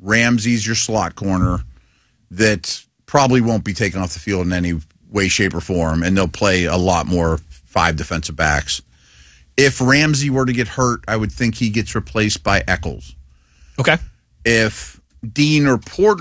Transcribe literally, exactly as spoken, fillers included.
Ramsey's your slot corner that probably won't be taken off the field in any way, shape, or form, and they'll play a lot more five defensive backs. If Ramsey were to get hurt, I would think he gets replaced by Echols. Okay. If Dean or Porter